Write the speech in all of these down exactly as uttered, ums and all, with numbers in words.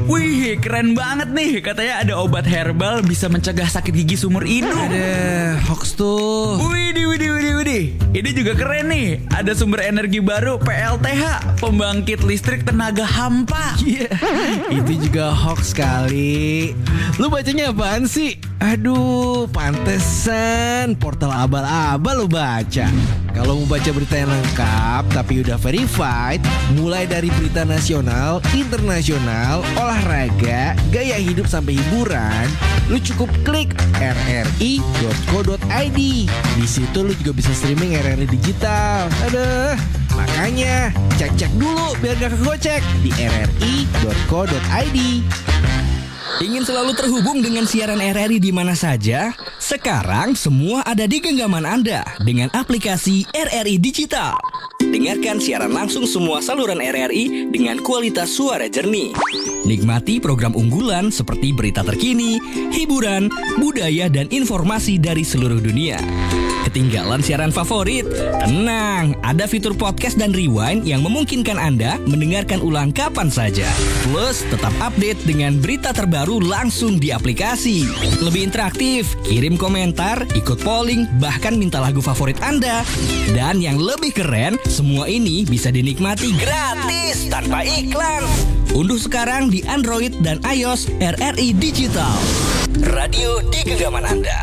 Wih, keren banget nih. Katanya ada obat herbal bisa mencegah sakit gigi seumur hidup. Ada hoax tuh. Widih, widih, widih, widih. Ini juga keren nih. Ada sumber energi baru P L T H, pembangkit listrik tenaga hampa. Iya, yeah. Itu juga hoax kali. Lu bacanya apaan sih? Aduh, pantesan portal abal-abal lu baca. Kalau mau baca berita yang lengkap tapi udah verified, mulai dari berita nasional, internasional, olahraga, gaya hidup sampai hiburan, lu cukup klik r r i dot co dot i d. Di situ lu juga bisa streaming R R I digital. Aduh, makanya cek-cek dulu biar gak kegocek di r r i dot co dot i d. Ingin selalu terhubung dengan siaran R R I di mana saja? Sekarang semua ada di genggaman Anda dengan aplikasi R R I Digital. Dengarkan siaran langsung semua saluran R R I dengan kualitas suara jernih. Nikmati program unggulan seperti berita terkini, hiburan, budaya, dan informasi dari seluruh dunia. Ketinggalan siaran favorit? Tenang, ada fitur podcast dan rewind yang memungkinkan Anda mendengarkan ulang kapan saja. Plus, tetap update dengan berita terbaru langsung di aplikasi. Lebih interaktif, kirim komentar, ikut polling, bahkan minta lagu favorit Anda. Dan yang lebih keren, semua ini bisa dinikmati gratis tanpa iklan. Unduh sekarang di Android dan iOS R R I Digital. Radio di genggaman Anda.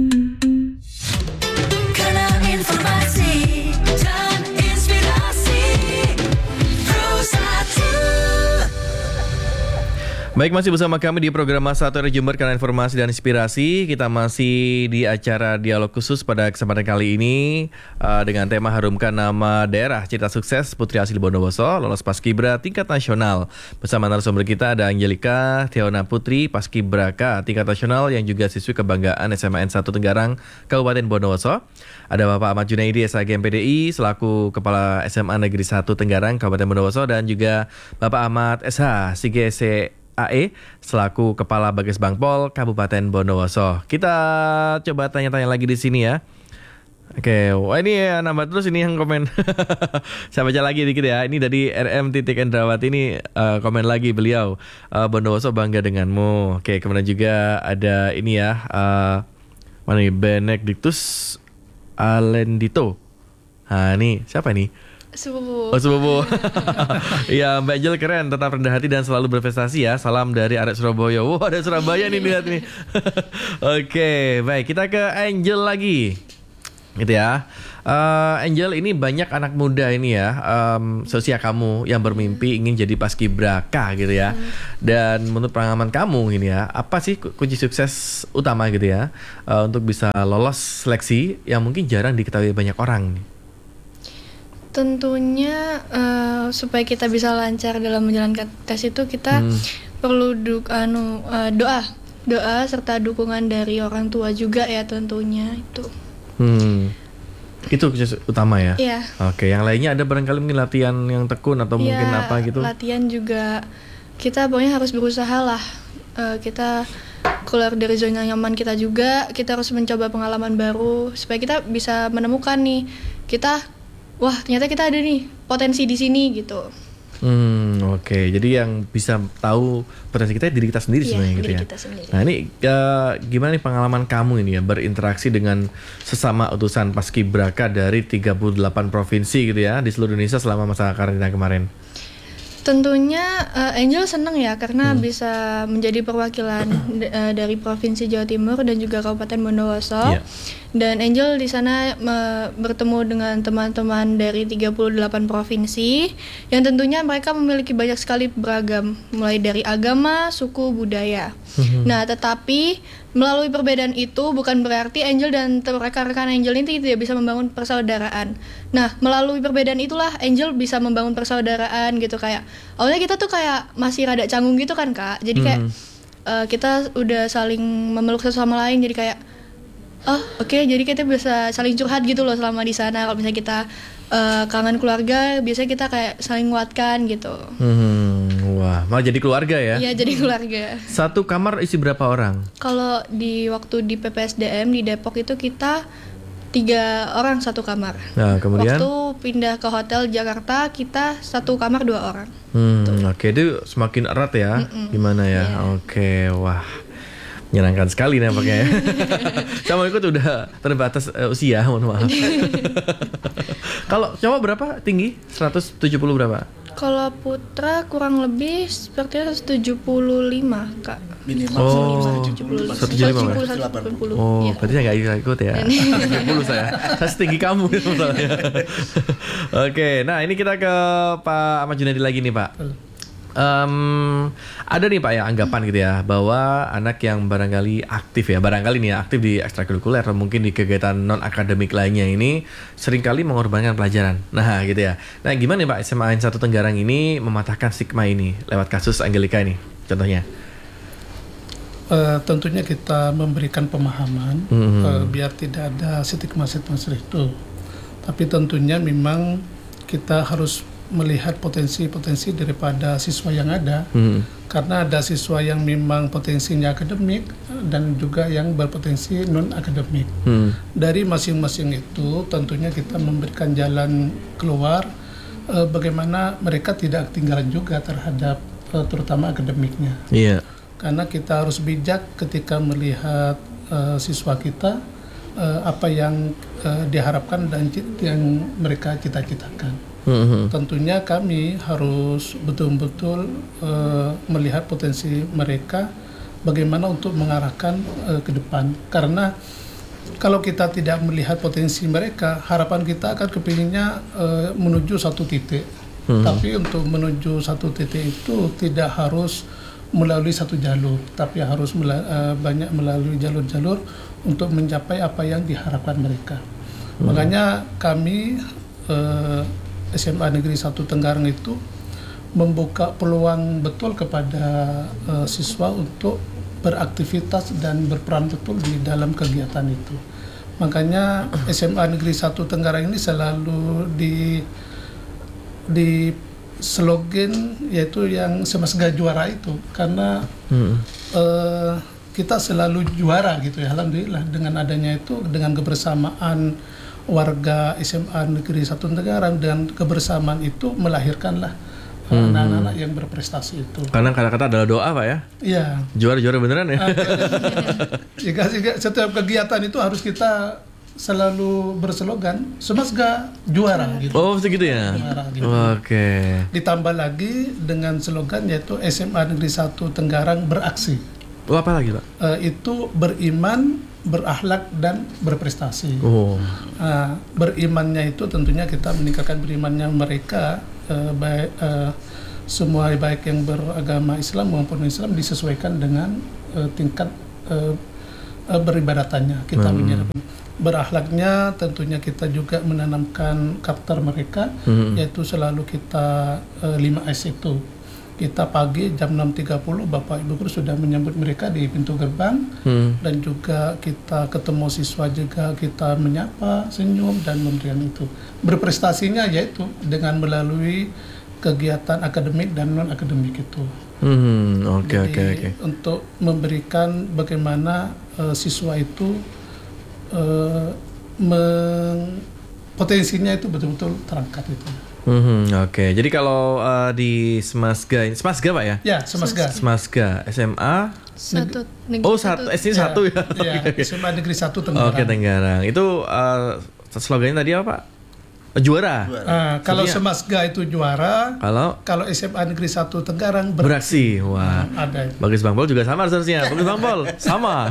Informasi dan inspirasi Pro Baik, masih bersama kami di program satu R Jember karena informasi dan inspirasi. Kita masih di acara dialog khusus pada kesempatan kali ini uh, dengan tema harumkan nama daerah cerita sukses Putri Asli Bondowoso lolos Paskibra tingkat nasional. Bersama narasumber kita ada Angelika Theona Putri Paskibraka tingkat nasional yang juga siswi kebanggaan S M A N satu Tenggarang Kabupaten Bondowoso. Ada Bapak Ahmad Junaidi S A G M P D I selaku Kepala S M A Negeri satu Tenggarang Kabupaten Bondowoso dan juga Bapak Ahmad S H C G C A E selaku Kepala Bages Bangpol Kabupaten Bondowoso. Kita coba tanya-tanya lagi di sini ya. Oke, wah ini ya nambah terus ini yang komen. Saya baca lagi dikit ya. Ini dari R M titik Endrawati ini uh, komen lagi beliau. Uh, Bondowoso bangga denganmu. Oke, kemudian juga ada ini ya. Uh, mana nih Benedictus Alendito. Nah ini siapa ini? Sepupu. Oh sepupu. Iya Mbak Angel keren, tetap rendah hati dan selalu berprestasi ya. Salam dari Arek Surabaya. Wah wow, ada Surabaya nih lihat nih. Oke baik, kita ke Angel lagi. Gitu ya. uh, Angel, ini banyak anak muda ini ya, um, seusia kamu yang bermimpi ingin jadi paskibraka gitu ya. Dan menurut pengalaman kamu ini ya, apa sih kunci sukses utama gitu ya uh, untuk bisa lolos seleksi yang mungkin jarang diketahui banyak orang? Tentunya uh, supaya kita bisa lancar dalam menjalankan tes itu kita hmm. perlu du- anu, uh, doa, doa serta dukungan dari orang tua juga ya tentunya itu. Hmm. Itu utama ya? Iya. Oke, yang lainnya ada barangkali mungkin latihan yang tekun atau ya, mungkin apa gitu? Latihan juga kita pokoknya harus berusaha lah. Uh, kita keluar dari zona nyaman kita juga, kita harus mencoba pengalaman baru supaya kita bisa menemukan nih kita. Wah ternyata kita ada nih potensi di sini gitu. Hmm oke, okay. Jadi yang bisa tahu potensi kita diri kita sendiri iya, sebenarnya gitu ya. Kita sendiri. Nah ini uh, gimana nih pengalaman kamu ini ya berinteraksi dengan sesama utusan Paskibraka dari tiga puluh delapan provinsi gitu ya di seluruh Indonesia selama masa karantina kemarin? Tentunya uh, Angel senang ya karena hmm. bisa menjadi perwakilan d- uh, dari Provinsi Jawa Timur dan juga Kabupaten Bondowoso. Yeah. Dan Angel di sana me- bertemu dengan teman-teman dari tiga puluh delapan provinsi yang tentunya mereka memiliki banyak sekali beragam, mulai dari agama, suku, budaya. Hmm. Nah, tetapi melalui perbedaan itu bukan berarti Angel dan rekan-rekan Angel ini tidak bisa membangun persaudaraan. Nah, melalui perbedaan itulah Angel bisa membangun persaudaraan gitu kayak. Awalnya kita tuh kayak masih rada canggung gitu kan Kak. Jadi kayak hmm. uh, kita udah saling memeluk satu sama lain jadi kayak oh oke okay, jadi kita bisa saling curhat gitu loh selama di sana. Kalau misalnya kita uh, kangen keluarga biasanya kita kayak saling nguatkan gitu. Hmm, wah, malah jadi keluarga ya? Iya jadi keluarga. Satu kamar isi berapa orang? Kalau di waktu di P P S D M di Depok itu kita tiga orang satu kamar. Nah, kemudian? Waktu pindah ke hotel Jakarta kita satu kamar dua orang. Hmm, oke, itu semakin erat ya. Mm-mm. Gimana ya? Iya. Oke, wah. Menyenangkan sekali nampaknya ya. Sama ikut udah terbatas uh, usia, mohon maaf. Kalau cowok berapa tinggi? seratus tujuh puluh berapa? Kalau putra kurang lebih sepertinya seratus tujuh puluh lima, Kak. Minimal Oh, seratus tujuh puluh lima. seratus tujuh puluh lima. seratus delapan puluh. Oh, Iya. berarti saya nggak ikut ya. tujuh puluh saya. Saya setinggi kamu masalahnya. Oke, nah ini kita ke Pak Ahmad Junaidi lagi nih, Pak. Um, ada nih Pak ya anggapan gitu ya bahwa anak yang barangkali aktif ya barangkali nih ya aktif di ekstrakurikuler atau mungkin di kegiatan non akademik lainnya ini seringkali mengorbankan pelajaran. Nah gitu ya. Nah gimana nih Pak S M A N satu Tenggarang ini mematahkan stigma ini lewat kasus Angelika ini contohnya? Uh, tentunya kita memberikan pemahaman Mhm. uh, biar tidak ada stigma-stigma seperti itu. Tapi tentunya memang kita harus melihat potensi-potensi daripada siswa yang ada, Hmm. karena ada siswa yang memang potensinya akademik dan juga yang berpotensi non akademik. Hmm. Dari masing-masing itu tentunya kita memberikan jalan keluar eh, bagaimana mereka tidak ketinggalan juga terhadap eh, terutama akademiknya. Iya. Karena kita harus bijak ketika melihat eh, siswa kita eh, apa yang eh, diharapkan dan ci- yang mereka cita-citakan. Hmm. Tentunya kami harus betul-betul uh, melihat potensi mereka bagaimana untuk mengarahkan uh, ke depan. Karena kalau kita tidak melihat potensi mereka, harapan kita akan kepinginnya uh, menuju satu titik. Hmm. Tapi untuk menuju satu titik itu tidak harus melalui satu jalur, tapi harus mela- uh, banyak melalui jalur-jalur untuk mencapai apa yang diharapkan mereka. Hmm. Makanya kami uh, S M A Negeri satu Tenggarang itu membuka peluang betul kepada uh, siswa untuk beraktivitas dan berperan betul di dalam kegiatan itu. Makanya S M A Negeri satu Tenggarang ini selalu di di slogan yaitu yang Semasga juara itu karena Hmm. uh, kita selalu juara gitu ya. Alhamdulillah dengan adanya itu dengan kebersamaan warga S M A Negeri satu Tenggarang dan kebersamaan itu melahirkanlah uh, Hmm. anak-anak yang berprestasi itu. Karena kata-kata adalah doa Pak ya. Iya. Juara-juara beneran ya. Jika, jika setiap kegiatan itu harus kita selalu berslogan Semasga juara gitu. Oh segitu ya. Juara, gitu. Oke. Ditambah lagi dengan slogan yaitu S M A Negeri satu Tenggarang beraksi. Oh apa lagi Pak? Uh, itu beriman, berakhlak dan berprestasi. Oh. Nah, berimannya itu tentunya kita meningkatkan berimannya mereka eh, baik eh, semua baik yang beragama Islam maupun Islam disesuaikan dengan eh, tingkat eh, eh, beribadatannya kita Hmm. menyerap. Berakhlaknya tentunya kita juga menanamkan karakter mereka Hmm. yaitu selalu kita eh, lima S itu. Kita pagi jam enam tiga puluh Bapak Ibu guru sudah menyambut mereka di pintu gerbang. Hmm. Dan juga kita ketemu siswa juga kita menyapa, senyum dan memberikan itu. Berprestasinya yaitu dengan melalui kegiatan akademik dan non akademik itu. Hmm. Oke Jadi oke oke. untuk memberikan bagaimana eh, siswa itu eh, meng- potensinya itu betul-betul terangkat itu. Hmm, oke. Jadi kalau uh, di Semasga ini, Semasga Pak ya? Ya, Semasga. Semasga S M A. Satu negeri Oh satu, S ini Ya, satu ya. ya, Oke, oke. S M A Negeri satu Tenggarang. Oke Tenggarang. Itu uh, slogannya tadi apa Pak? Oh, juara. Ah, kalau Maksudnya- Semasga itu juara, Kalau kalau S M A Negeri satu Tenggarang ber- beraksi, wah. ada. Bagus Bang Pol juga sama seharusnya. Bagus Bang Pol, sama.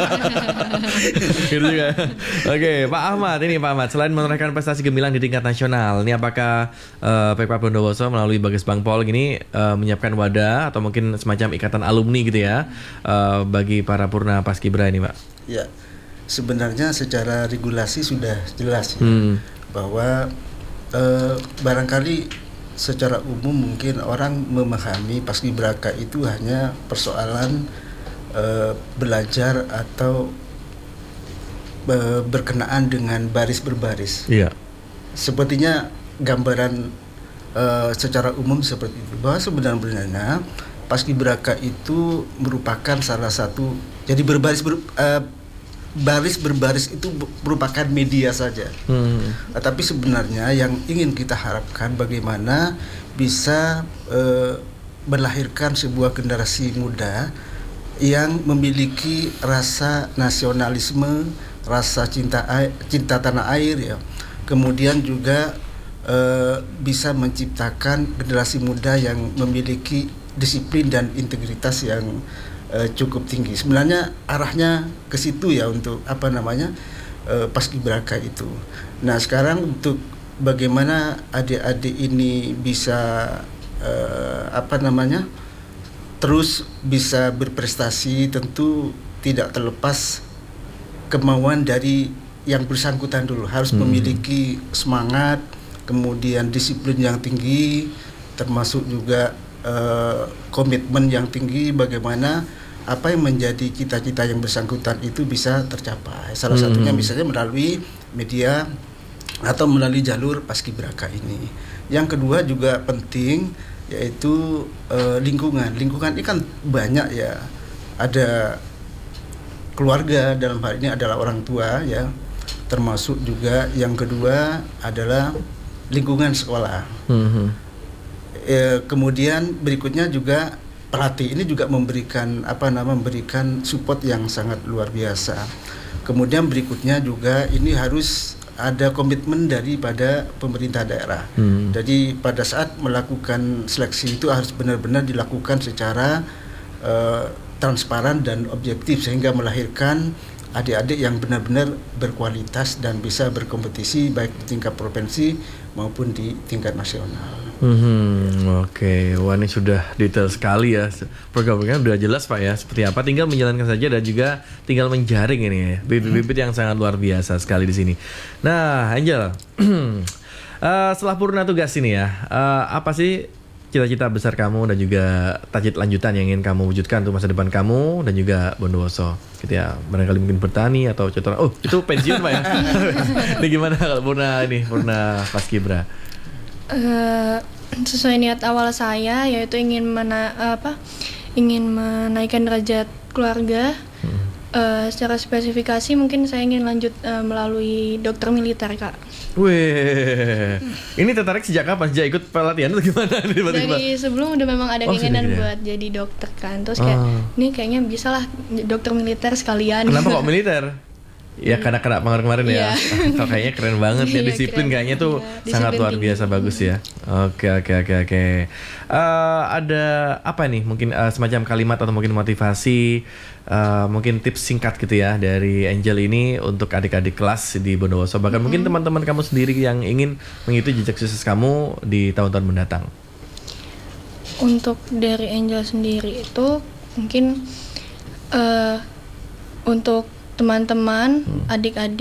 Gitu juga. Oke, Pak Ahmad ini Pak Ahmad. Selain menorehkan prestasi gemilang di tingkat nasional, ini apakah uh, P K P Bondowoso melalui Bagus Bang Pol gini uh, menyiapkan wadah atau mungkin semacam ikatan alumni gitu ya uh, bagi para purna paskibra ini Pak? Ya, sebenarnya secara regulasi sudah jelas ya, Hmm. bahwa eh, barangkali secara umum mungkin orang memahami paskibraka itu hanya persoalan eh, belajar atau eh, berkenaan dengan baris berbaris. Iya. Sepertinya gambaran eh, secara umum seperti itu, bahwa sebenarnya paskibraka itu merupakan salah satu, jadi berbaris ber, eh, baris berbaris itu merupakan media saja. Hmm. Nah, tapi sebenarnya yang ingin kita harapkan bagaimana bisa uh, melahirkan sebuah generasi muda yang memiliki rasa nasionalisme, rasa cinta air, cinta tanah air ya. Kemudian juga uh, bisa menciptakan generasi muda yang memiliki disiplin dan integritas yang uh, cukup tinggi. Sebenarnya arahnya ke situ ya untuk apa namanya uh, paskibraka itu. Nah, sekarang untuk bagaimana adik-adik ini bisa uh, apa namanya terus bisa berprestasi, tentu tidak terlepas kemauan dari yang bersangkutan dulu, harus hmm. memiliki semangat, kemudian disiplin yang tinggi, termasuk juga uh, komitmen yang tinggi bagaimana apa yang menjadi cita-cita yang bersangkutan itu bisa tercapai. Salah hmm. satunya misalnya melalui media atau melalui jalur paskibraka ini. Yang kedua juga penting, yaitu uh, lingkungan. Lingkungan ini kan banyak ya. Ada keluarga, dalam hal ini adalah orang tua ya. Termasuk juga yang kedua adalah lingkungan sekolah. Mm-hmm. E, kemudian berikutnya juga pelatih ini juga memberikan apa nama memberikan support yang sangat luar biasa. Kemudian berikutnya juga ini harus ada komitmen daripada pemerintah daerah. Hmm. Jadi pada saat melakukan seleksi itu harus benar-benar dilakukan secara uh, transparan dan objektif sehingga melahirkan adik-adik yang benar-benar berkualitas dan bisa berkompetisi baik di tingkat provinsi maupun di tingkat nasional. Hmm, Oke, okay. Wah ini sudah detail sekali ya. Program-programnya sudah jelas Pak ya, seperti apa. Tinggal menjalankan saja dan juga tinggal menjaring ini ya. Bibit-bibit yang sangat luar biasa sekali di sini. Nah, Angel, uh, setelah purna tugas ini ya, uh, apa sih cita-cita besar kamu dan juga target lanjutan yang ingin kamu wujudkan untuk masa depan kamu dan juga Bondowoso? Gitu ya, barangkali mungkin bertani atau contoh. Oh, itu pensiun Pak ya? Ini gimana kalau purna ini, purna paskibra? Uh, sesuai niat awal saya, yaitu ingin mena- apa ingin menaikkan derajat keluarga. hmm. uh, secara spesifikasi mungkin saya ingin lanjut uh, melalui dokter militer Kak. Wih, ini tertarik sejak kapan? Sejak ikut pelatihan atau gimana? Dari sebelum udah memang ada Oh, keinginan sudah, buat jadi dokter kan. Terus kayak Oh. ini kayaknya bisa lah dokter militer sekalian. Kenapa kok militer? Ya karena kena kemarin-kemarin ya. Iya. Kok kayaknya keren banget ya, Iya, disiplin keren. kayaknya tuh Iya, sangat disiplin luar tinggi. biasa bagus ya. Oke oke oke oke. Eh, ada apa nih? Mungkin uh, semacam kalimat atau mungkin motivasi, uh, mungkin tips singkat gitu ya dari Angel ini untuk adik-adik kelas di Bondowoso. Bahkan mm-hmm. mungkin teman-teman kamu sendiri yang ingin mengikuti jejak sukses kamu di tahun-tahun mendatang. Untuk dari Angel sendiri itu mungkin uh, untuk teman-teman, hmm. adik-adik